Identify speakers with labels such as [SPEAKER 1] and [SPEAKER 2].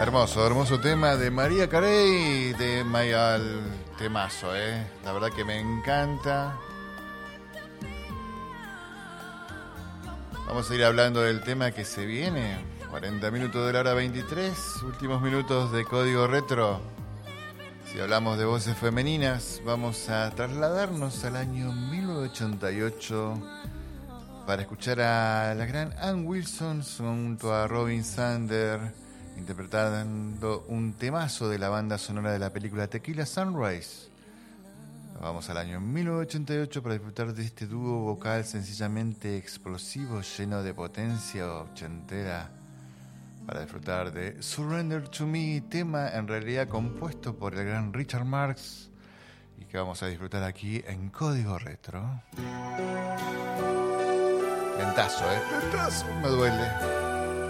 [SPEAKER 1] Hermoso, hermoso tema de María Carey, de Mayal, temazo, la verdad que me encanta. Vamos a ir hablando del tema que se viene. 40 minutos de la hora 23, últimos minutos de Código Retro. Si hablamos de voces femeninas, vamos a trasladarnos al año 1988 para escuchar a la gran Ann Wilson junto a Robin Zander interpretando un temazo de la banda sonora de la película Tequila Sunrise. Vamos al año 1988 para disfrutar de este dúo vocal sencillamente explosivo, lleno de potencia ochentera, para disfrutar de Surrender to Me, tema en realidad compuesto por el gran Richard Marx y que vamos a disfrutar aquí en Código Retro. Ventazo, ventazo, me duele.